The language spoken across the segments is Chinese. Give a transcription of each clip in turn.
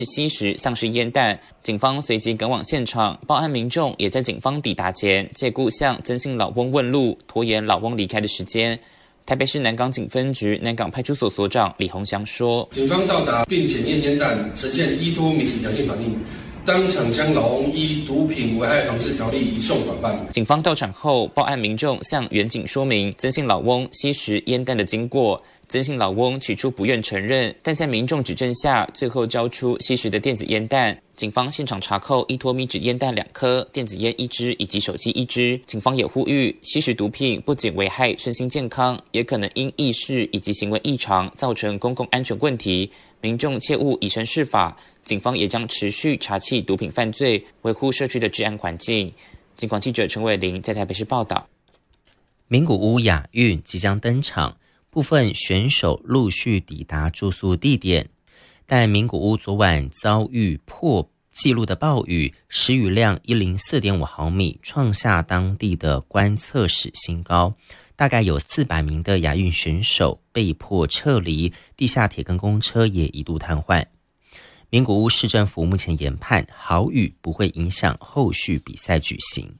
吸食丧尸烟弹，警方随即赶往现场，报案民众也在警方抵达前借故向曾姓老翁问路，拖延老翁离开的时间。台北市南港警分局南港派出所所长李鸿祥说：“ 警方到达并检验烟弹，呈现依托民事强性反应，当场将老翁依毒品危害防治条例移送法办。” 警方到场后，报案民众向员警说明曾姓老翁吸食烟弹的经过。曾姓老翁起初不愿承认，但在民众指证下，最后交出吸食的电子烟弹。警方现场查扣依托咪纸烟弹2颗、电子烟1支以及手机1支。警方也呼吁，吸食毒品不仅危害身心健康，也可能因意识以及行为异常造成公共安全问题。民众切勿以身试法。警方也将持续查缉毒品犯罪，维护社区的治安环境。警广记者陈伟玲在台北市报道。 名古屋亚运即将登场，部分选手陆续抵达住宿地点，但名古屋昨晚遭遇破纪录的暴雨，时雨量104.5毫米，创下当地的观测史新高。大概有400名的亚运选手被迫撤离，地下铁跟公车也一度瘫痪。名古屋市政府目前研判，豪雨不会影响后续比赛举行。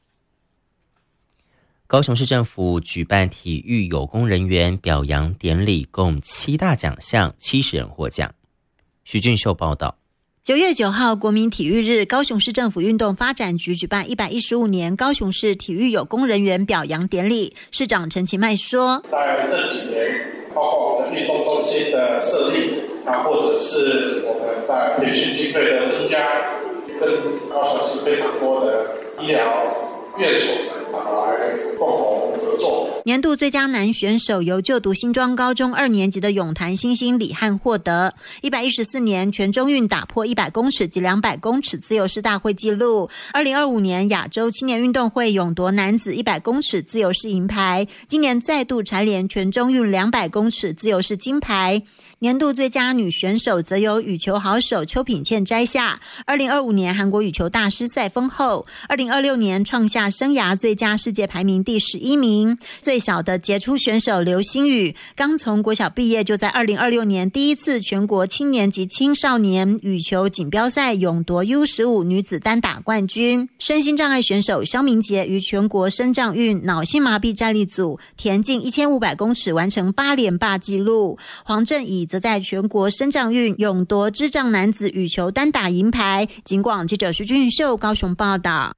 高雄市政府举办体育有功人员表扬典礼，共7大奖项，70人获奖。徐俊秀报道。 9月9号国民体育日，高雄市政府运动发展局举办115年高雄市体育有功人员表扬典礼。市长陈其迈说， 在这几年，包括我们运动中心的设立或者是我们在培训经费的增加，跟高雄市非常多的医疗院所来共同合作。 年度最佳男选手由就读新庄高中2年级的泳坛新星李翰获得。114年全中运打破100公尺及200公尺自由式大会纪录。2025年亚洲青年运动会勇夺男子100公尺自由式银牌，今年再度蝉联全中运200公尺自由式金牌。年度最佳女选手则由羽球好手邱品茜摘下。2025年韩国羽球大师赛封后，2026年创下生涯最佳世界排名第11名。最小的杰出选手刘星宇，刚从国小毕业，就在2026年第一次全国青年及青少年羽球锦标赛勇夺 U15 女子单打冠军。身心障碍选手萧明杰于全国身障运脑性麻痹站立组田径1500公尺完成8连霸纪录。黄正以则在全国身障运勇夺智障男子羽球单打银牌。警广记者徐俊秀高雄报道。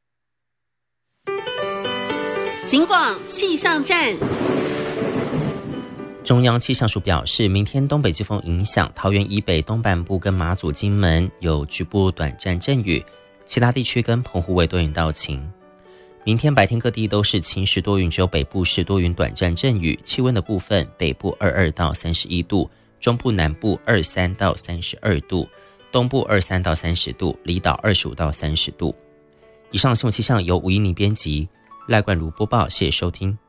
警广气象站。 中央气象署表示，明天东北季风影响桃园以北东半部跟马祖金门有局部短暂阵雨，其他地区跟澎湖为多云到晴。明天白天各地都是晴时多云，只有北部是多云短暂阵雨。气温的部分，北部22到31度，中部南部23到32度，东部23到30度，离岛25到30度。以上新闻气象由吴一宁编辑，赖冠如播报，谢谢收听。